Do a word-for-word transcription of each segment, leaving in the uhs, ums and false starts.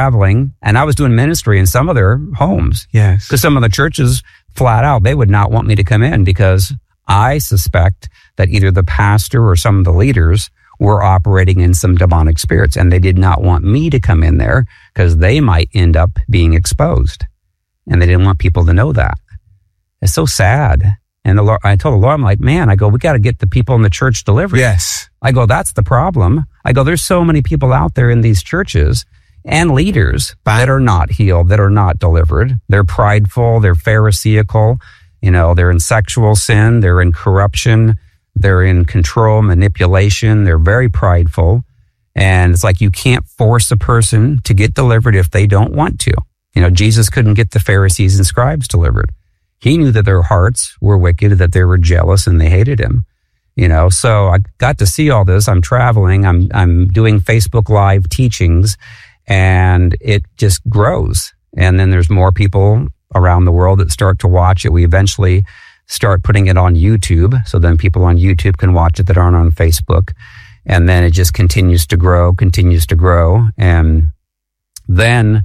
traveling, and I was doing ministry in some of their homes. Yes. Because some of the churches, flat out, they would not want me to come in because I suspect that either the pastor or some of the leaders were operating in some demonic spirits, and they did not want me to come in there because they might end up being exposed. And they didn't want people to know that. It's so sad. And the Lord, I told the Lord, I'm like, man, I go, we got to get the people in the church delivered. Yes. I go, that's the problem. I go, there's so many people out there in these churches and leaders that are not healed, that are not delivered. They're prideful, they're pharisaical, you know, they're in sexual sin, they're in corruption, they're in control, manipulation, they're very prideful. And it's like you can't force a person to get delivered if they don't want to. You know, Jesus couldn't get the Pharisees and scribes delivered. He knew that their hearts were wicked, that they were jealous, and they hated him. You know, so I got to see all this. I'm traveling. I'm I'm doing Facebook Live teachings, and it just grows. And then there's more people around the world that start to watch it. We eventually start putting it on YouTube, so then people on YouTube can watch it that aren't on Facebook. And then it just continues to grow, continues to grow. And then,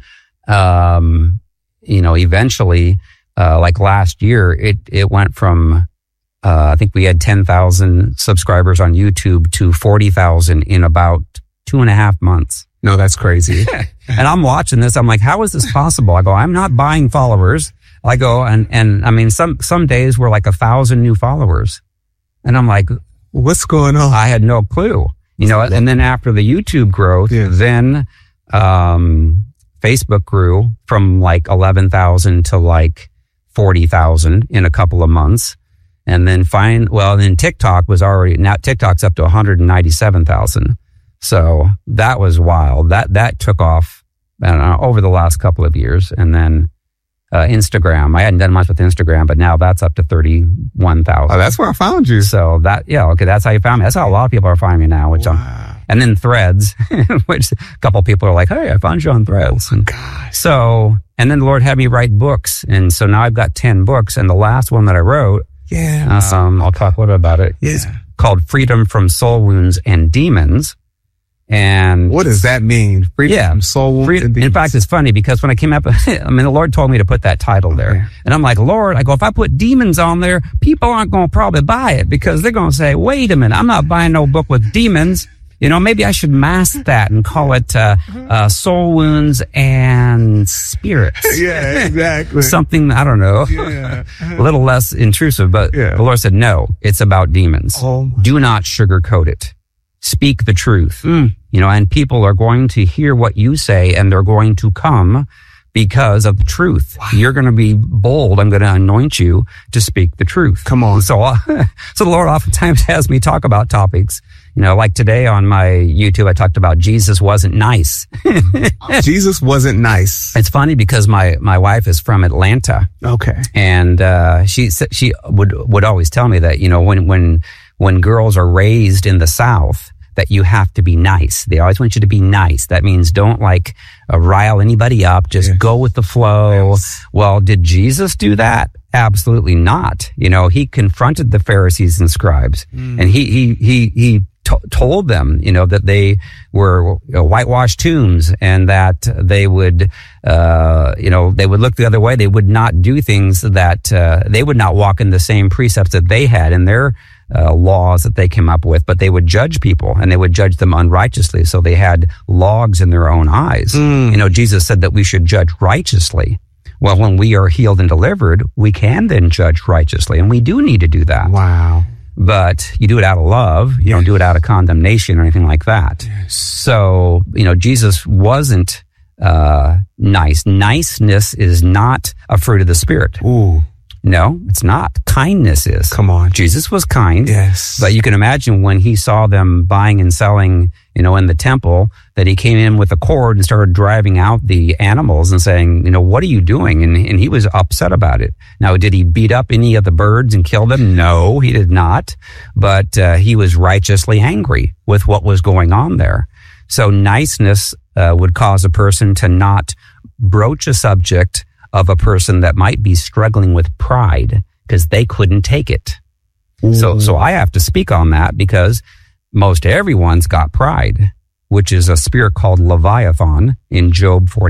um, you know, eventually, uh, like last year, it, it went from, uh, I think we had ten thousand subscribers on YouTube to forty thousand in about two and a half months. No, that's crazy. And I'm watching this. I'm like, how is this possible? I go, I'm not buying followers. I go, and, and I mean, some, some days were like a thousand new followers. And I'm like, what's going on? I had no clue, you know, and then after the YouTube growth, yeah. then, um, Facebook grew from like eleven thousand to like forty thousand in a couple of months. And then fine, well, then TikTok was already, now TikTok's up to one hundred ninety-seven thousand. So that was wild. That, that took off, I don't know, over the last couple of years. And then, uh, Instagram, I hadn't done much with Instagram, but now that's up to thirty-one thousand. Oh, that's where I found you. So that, yeah, okay, that's how you found me. That's how a lot of people are finding me now, which wow. I'm, and then Threads, which a couple of people are like, hey, I found you on Threads. Oh, gosh. So, and then the Lord had me write books. And so now I've got ten books. And the last one that I wrote, yeah, um, I'll talk a little bit about it. Yeah. It's called Freedom from Soul Wounds and Demons. And what does that mean? Freedom yeah, from soul wounds freedom, and demons. In fact, it's funny because when I came up, I mean, the Lord told me to put that title there. Okay. And I'm like, Lord, I go, if I put demons on there, people aren't going to probably buy it because they're going to say, wait a minute, I'm not buying no book with demons. You know, maybe I should mask that and call it uh, uh, Soul Wounds and Spirits. Yeah, exactly. Something, I don't know, yeah. a little less intrusive. But yeah. the Lord said, no, it's about demons. Oh. Do not sugarcoat it. Speak the truth. Mm. You know, and people are going to hear what you say and they're going to come because of the truth. Wow. You're going to be bold. I'm going to anoint you to speak the truth. Come on. So, uh, so the Lord oftentimes has me talk about topics. You know, like today on my YouTube, I talked about Jesus wasn't nice. Jesus wasn't nice. It's funny because my, my wife is from Atlanta. Okay. And, uh, she, she would, would always tell me that, you know, when, when, when girls are raised in the South, that you have to be nice. They always want you to be nice. That means don't like uh, rile anybody up. Just yes. go with the flow. Yes. Well, did Jesus do that? Absolutely not. You know, he confronted the Pharisees and scribes, mm. and he he he he t- told them, you know, that they were you know, whitewashed tombs, and that they would, uh, you know, they would look the other way. They would not do things that uh, they would not walk in the same precepts that they had in their Uh, laws that they came up with, but they would judge people and they would judge them unrighteously. So they had logs in their own eyes. Mm. You know, Jesus said that we should judge righteously. Well, when we are healed and delivered, we can then judge righteously, and we do need to do that. Wow. But you do it out of love. You yes. don't do it out of condemnation or anything like that. Yes. So, you know, Jesus wasn't uh nice. Niceness is not a fruit of the Spirit. Ooh. No, it's not. Kindness is. Come on. Jesus was kind. Yes. But you can imagine when he saw them buying and selling, you know, in the temple, that he came in with a cord and started driving out the animals and saying, you know, what are you doing? And, and he was upset about it. Now, did he beat up any of the birds and kill them? No, he did not. But uh, he was righteously angry with what was going on there. So niceness uh, would cause a person to not broach a subject of a person that might be struggling with pride because they couldn't take it. Ooh. So, so I have to speak on that because most everyone's got pride, which is a spirit called Leviathan in Job forty.